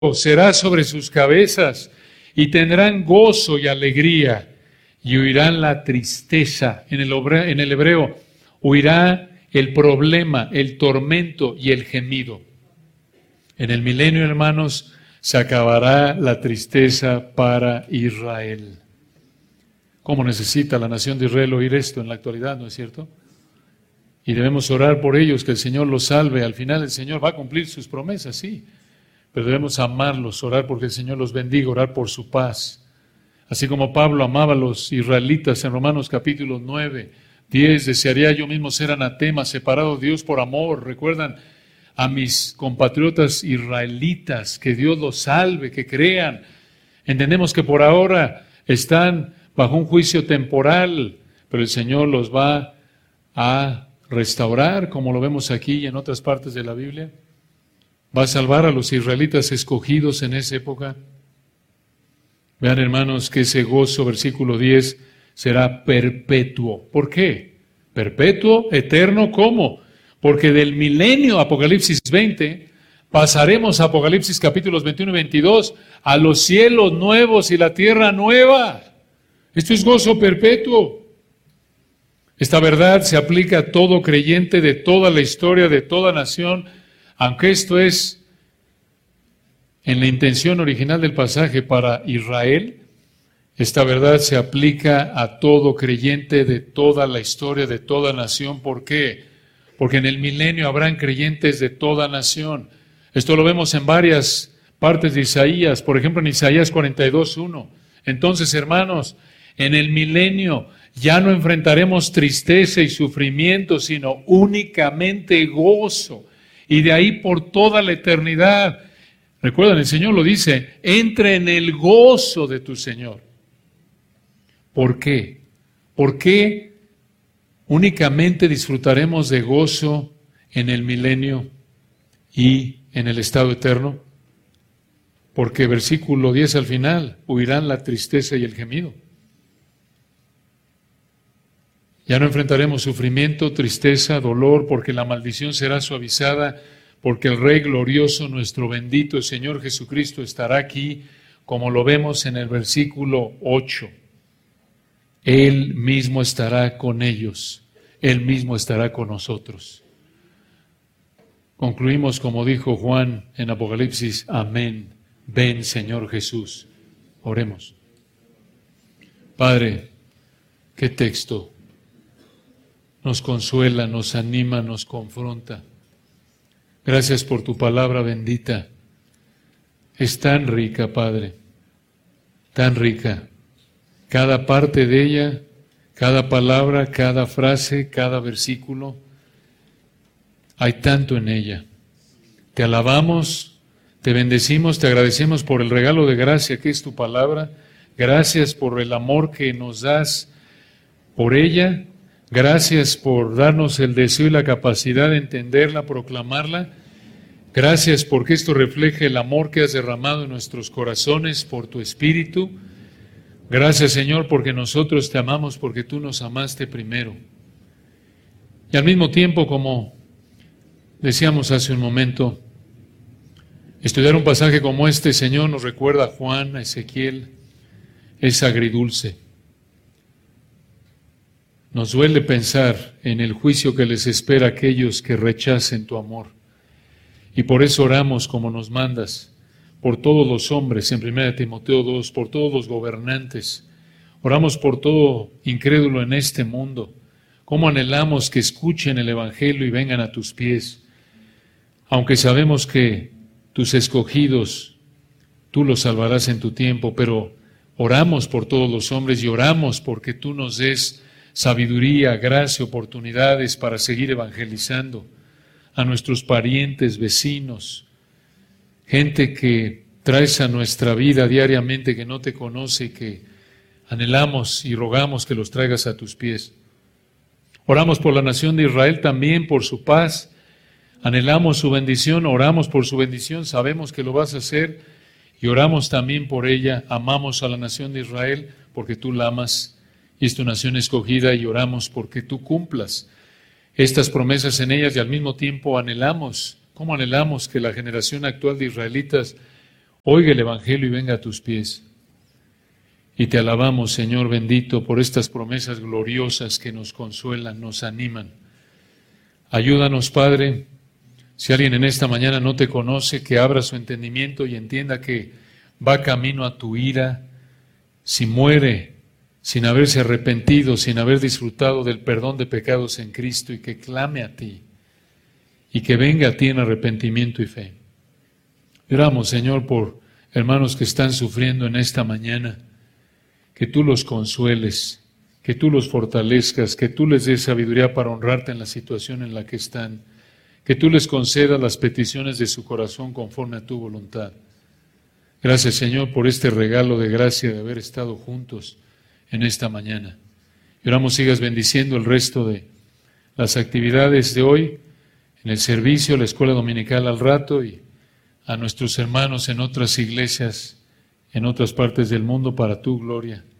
será sobre sus cabezas, y tendrán gozo y alegría, y huirán la tristeza. En el hebreo, huirá el problema, el tormento y el gemido. En el milenio, hermanos, se acabará la tristeza para Israel. ¿Cómo necesita la nación de Israel oír esto en la actualidad, no es cierto? Y debemos orar por ellos, que el Señor los salve. Al final el Señor va a cumplir sus promesas, sí. Pero debemos amarlos, orar porque el Señor los bendiga, orar por su paz. Así como Pablo amaba a los israelitas en Romanos capítulo 9, 10, desearía yo mismo ser anatema, separado de Dios por amor. Recuerdan a mis compatriotas israelitas, que Dios los salve, que crean. Entendemos que por ahora están bajo un juicio temporal, pero el Señor los va a restaurar, como lo vemos aquí y en otras partes de la Biblia. Va a salvar a los israelitas escogidos en esa época. Vean, hermanos, que ese gozo, versículo 10, será perpetuo. ¿Por qué? Perpetuo, eterno, ¿cómo? Porque del milenio, Apocalipsis 20, pasaremos a Apocalipsis capítulos 21 y 22, a los cielos nuevos y la tierra nueva. Esto es gozo perpetuo. Esta verdad se aplica a todo creyente de toda la historia, de toda nación, aunque esto es en la intención original del pasaje para Israel. Esta verdad se aplica a todo creyente de toda la historia, de toda nación. ¿Por qué? Porque en el milenio habrán creyentes de toda nación. Esto lo vemos en varias partes de Isaías, por ejemplo en Isaías 42:1. Entonces, hermanos, en el milenio ya no enfrentaremos tristeza y sufrimiento, sino únicamente gozo. Y de ahí por toda la eternidad. Recuerden, el Señor lo dice, entra en el gozo de tu Señor. ¿Por qué? ¿Por qué únicamente disfrutaremos de gozo en el milenio y en el estado eterno? Porque versículo 10 al final, huirán la tristeza y el gemido. Ya no enfrentaremos sufrimiento, tristeza, dolor, porque la maldición será suavizada, porque el Rey glorioso, nuestro bendito el Señor Jesucristo, estará aquí, como lo vemos en el versículo 8. Él mismo estará con ellos, Él mismo estará con nosotros. Concluimos como dijo Juan en Apocalipsis, amén. Ven, Señor Jesús. Oremos. Padre, qué texto nos consuela, nos anima, nos confronta. Gracias por tu palabra bendita. Es tan rica, Padre, tan rica. Cada parte de ella, cada palabra, cada frase, cada versículo, hay tanto en ella. Te alabamos, te bendecimos, te agradecemos por el regalo de gracia que es tu palabra. Gracias por el amor que nos das por ella. Gracias por darnos el deseo y la capacidad de entenderla, proclamarla. Gracias porque esto refleja el amor que has derramado en nuestros corazones por tu Espíritu. Gracias, Señor, porque nosotros te amamos, porque tú nos amaste primero. Y al mismo tiempo, como decíamos hace un momento, estudiar un pasaje como este, Señor, nos recuerda a Juan, a Ezequiel, es agridulce. Nos duele pensar en el juicio que les espera a aquellos que rechacen tu amor. Y por eso oramos como nos mandas, por todos los hombres, en 1 Timoteo 2, por todos los gobernantes. Oramos por todo incrédulo en este mundo. Cómo anhelamos que escuchen el Evangelio y vengan a tus pies. Aunque sabemos que tus escogidos, tú los salvarás en tu tiempo, pero oramos por todos los hombres y oramos porque tú nos des sabiduría, gracia, oportunidades para seguir evangelizando a nuestros parientes, vecinos, gente que traes a nuestra vida diariamente que no te conoce y que anhelamos y rogamos que los traigas a tus pies. Oramos por la nación de Israel también, por su paz, anhelamos su bendición, oramos por su bendición, sabemos que lo vas a hacer y oramos también por ella, amamos a la nación de Israel porque tú la amas y es tu nación escogida y oramos porque tú cumplas estas promesas en ellas y al mismo tiempo anhelamos, ¿cómo anhelamos que la generación actual de israelitas oiga el Evangelio y venga a tus pies. Y te alabamos, Señor bendito, por estas promesas gloriosas que nos consuelan, nos animan. Ayúdanos, Padre, si alguien en esta mañana no te conoce, que abra su entendimiento y entienda que va camino a tu ira, si muere sin haberse arrepentido, sin haber disfrutado del perdón de pecados en Cristo, y que clame a ti, y que venga a ti en arrepentimiento y fe. Oramos, Señor, por hermanos que están sufriendo en esta mañana, que tú los consueles, que tú los fortalezcas, que tú les des sabiduría para honrarte en la situación en la que están, que tú les concedas las peticiones de su corazón conforme a tu voluntad. Gracias, Señor, por este regalo de gracia de haber estado juntos en esta mañana. Y oramos sigas bendiciendo el resto de las actividades de hoy, en el servicio, la escuela dominical al rato, y a nuestros hermanos en otras iglesias, en otras partes del mundo, para tu gloria.